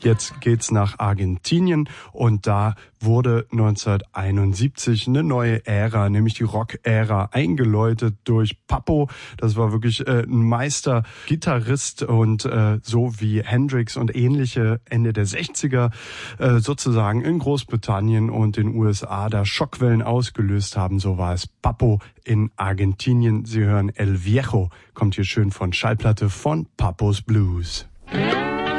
Jetzt geht's nach Argentinien und da wurde 1971 eine neue Ära, nämlich die Rock-Ära, eingeläutet durch Papo. Das war wirklich ein Meister-Gitarrist und so wie Hendrix und ähnliche Ende der 60er sozusagen in Großbritannien und den USA da Schockwellen ausgelöst haben. So war es Papo in Argentinien. Sie hören El Viejo, kommt hier schön von Schallplatte von Papos Blues.